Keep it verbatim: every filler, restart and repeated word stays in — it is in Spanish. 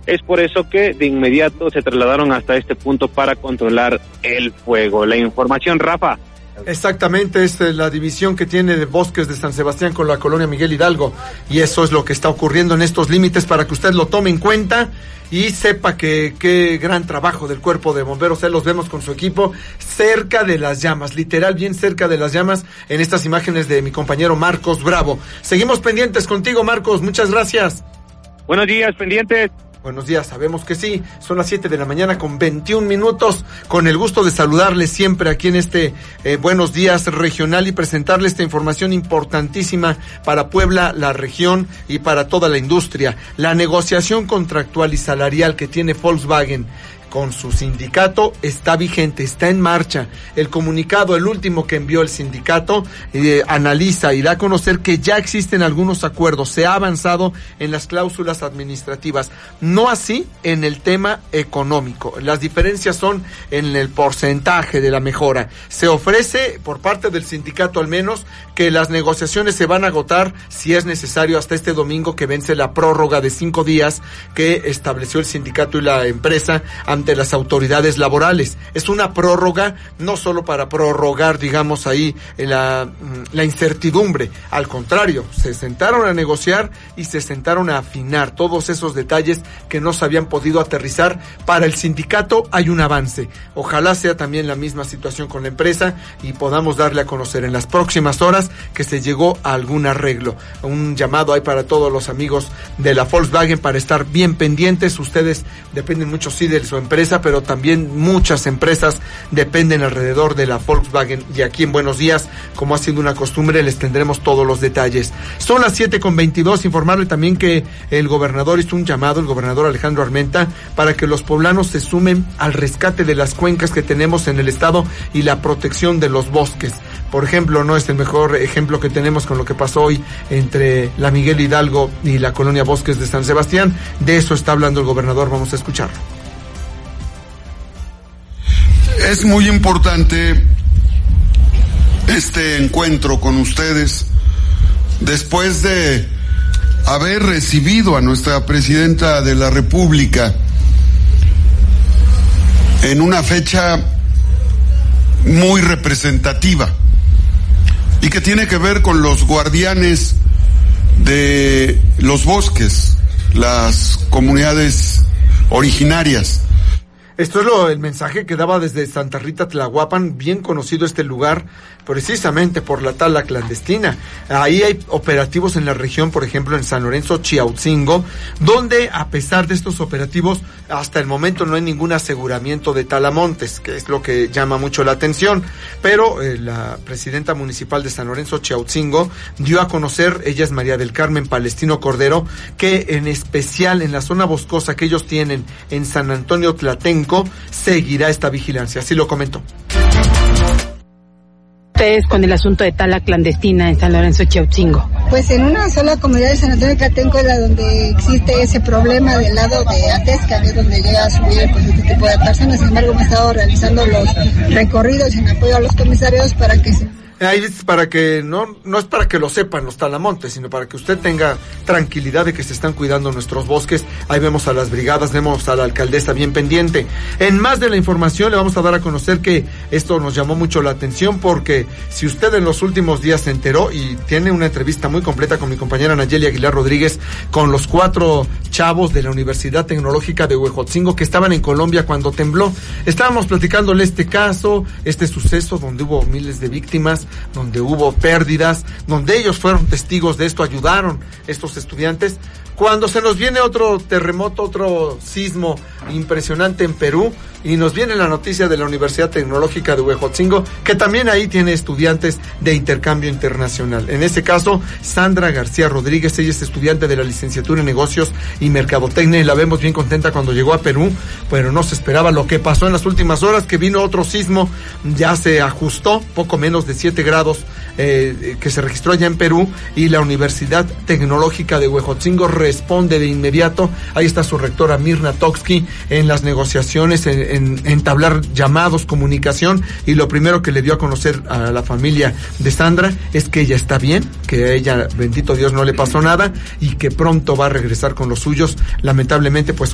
Es por eso que de inmediato se trasladaron hasta este punto para controlar el fuego. La información, Rafa. Exactamente, es la división que tiene de Bosques de San Sebastián con la colonia Miguel Hidalgo, y eso es lo que está ocurriendo en estos límites para que usted lo tome en cuenta y sepa que qué gran trabajo del cuerpo de bomberos. Ahí los vemos con su equipo cerca de las llamas, literal bien cerca de las llamas, en estas imágenes de mi compañero Marcos Bravo. Seguimos pendientes contigo, Marcos, muchas gracias. Buenos días, pendientes. Buenos días, sabemos que sí, son las siete de la mañana con veintiún minutos, con el gusto de saludarles siempre aquí en este eh, Buenos Días Regional y presentarles esta información importantísima para Puebla, la región y para toda la industria. La negociación contractual y salarial que tiene Volkswagen con su sindicato está vigente, está en marcha. El comunicado, el último que envió el sindicato, eh, analiza y da a conocer que ya existen algunos acuerdos, se ha avanzado en las cláusulas administrativas, no así en el tema económico. Las diferencias son en el porcentaje de la mejora. Se ofrece, por parte del sindicato al menos, que las negociaciones se van a agotar, si es necesario, hasta este domingo que vence la prórroga de cinco días que estableció el sindicato y la empresa ante las autoridades laborales. Es una prórroga no solo para prorrogar, digamos, ahí la, la incertidumbre, al contrario, se sentaron a negociar y se sentaron a afinar todos esos detalles que no se habían podido aterrizar. Para el sindicato hay un avance, ojalá sea también la misma situación con la empresa y podamos darle a conocer en las próximas horas que se llegó a algún arreglo. Un llamado hay para todos los amigos de la Volkswagen para estar bien pendientes. Ustedes dependen mucho sí de su empresa, pero también muchas empresas dependen alrededor de la Volkswagen, y aquí en Buenos Días, como ha sido una costumbre, les tendremos todos los detalles. Son las siete con veintidós, informarle también que el gobernador hizo un llamado, el gobernador Alejandro Armenta, para que los poblanos se sumen al rescate de las cuencas que tenemos en el estado y la protección de los bosques. Por ejemplo, no es el mejor ejemplo que tenemos con lo que pasó hoy entre la Miguel Hidalgo y la colonia Bosques de San Sebastián. De eso está hablando el gobernador, vamos a escucharlo. Es muy importante este encuentro con ustedes después de haber recibido a nuestra presidenta de la República en una fecha muy representativa y que tiene que ver con los guardianes de los bosques, las comunidades originarias. Esto es lo, el mensaje que daba desde Santa Rita Tlahuapan, bien conocido este lugar, precisamente por la tala clandestina. Ahí hay operativos en la región, por ejemplo en San Lorenzo, Chiautzingo, donde a pesar de estos operativos, hasta el momento no hay ningún aseguramiento de talamontes, que es lo que llama mucho la atención. Pero eh, la presidenta municipal de San Lorenzo, Chiautzingo, dio a conocer, ella es María del Carmen Palestino Cordero, que en especial en la zona boscosa que ellos tienen en San Antonio Tlatenco, seguirá esta vigilancia, así lo comentó. Ustedes con el asunto de tala clandestina en San Lorenzo, Chiautzingo. Pues en una sola comunidad de San Antonio Tlatenco es la donde existe ese problema del lado de Atezca, que es donde llega a subir pues este tipo de personas. Sin embargo, hemos estado realizando los recorridos en apoyo a los comisarios para que se... Ahí es para que, no, no es para que lo sepan los talamontes, sino para que usted tenga tranquilidad de que se están cuidando nuestros bosques. Ahí vemos a las brigadas, vemos a la alcaldesa bien pendiente. En más de la información le vamos a dar a conocer que esto nos llamó mucho la atención, porque si usted en los últimos días se enteró, y tiene una entrevista muy completa con mi compañera Nayeli Aguilar Rodríguez, con los cuatro chavos de la Universidad Tecnológica de Huejotzingo que estaban en Colombia cuando tembló. Estábamos platicándole este caso, este suceso donde hubo miles de víctimas, donde hubo pérdidas, donde ellos fueron testigos de esto, ayudaron estos estudiantes. Cuando se nos viene otro terremoto, otro sismo impresionante en Perú, y nos viene la noticia de la Universidad Tecnológica de Huejotzingo, que también ahí tiene estudiantes de intercambio internacional. En este caso, Sandra García Rodríguez, ella es estudiante de la licenciatura en Negocios y Mercadotecnia, y la vemos bien contenta cuando llegó a Perú, pero no se esperaba lo que pasó en las últimas horas, que vino otro sismo, ya se ajustó, poco menos de siete grados, eh, que se registró allá en Perú, y la Universidad Tecnológica de Huejotzingo responde de inmediato. Ahí está su rectora Mirna Toksky en las negociaciones, en, en entablar llamados, comunicación, y lo primero que le dio a conocer a la familia de Sandra es que ella está bien, que a ella, bendito Dios, no le pasó nada, y que pronto va a regresar con los suyos. Lamentablemente, pues